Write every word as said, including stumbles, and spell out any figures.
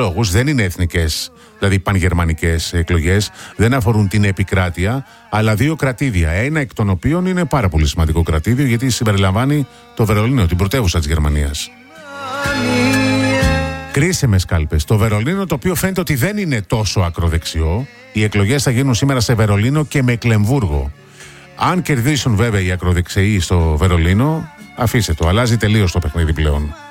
λόγους, δεν είναι εθνικές, δηλαδή πανγερμανικές εκλογές, δεν αφορούν την επικράτεια, αλλά δύο κρατήδια. Ένα εκ των οποίων είναι πάρα πολύ σημαντικό κρατήδιο, γιατί συμπεριλαμβάνει το Βερολίνο, την πρωτεύουσα της Γερμανίας. Κρίσιμες κάλπες. Το Βερολίνο, το οποίο φαίνεται ότι δεν είναι τόσο ακροδεξιό. Οι εκλογές θα γίνουν σήμερα σε Βερολίνο και Μεκλεμβούργο. Αν κερδίσουν βέβαια οι ακροδεξιοί στο Βερολίνο, αφήστε το, αλλάζει τελείως το παιχνίδι πλέον.